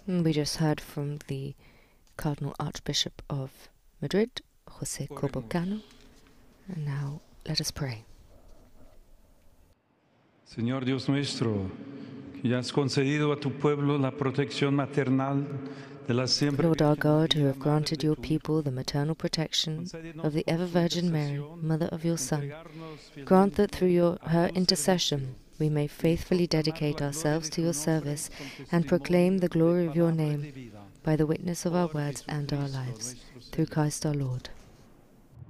We just heard from the Cardinal Archbishop of Madrid, José Cobo Cano. And now let us pray. Señor Dios nuestro, que ya has concedido a tu pueblo la protección maternal de la siempre Lord our Virgen God, who María, have Madre granted de your tu people the maternal protection Concédenos of the por su ever-Virgin Mary, intercesión, Mother of your Son, entregarnos grant fielmente that through a her tu intercession servicio we may y faithfully proclamar dedicate la gloria ourselves de to tu your nombre service con and proclaim the testimonio de glory of your palabra y name de vida. by the witness of our Por words and our Jesucristo lives. nuestro Through Señor. Christ our Lord.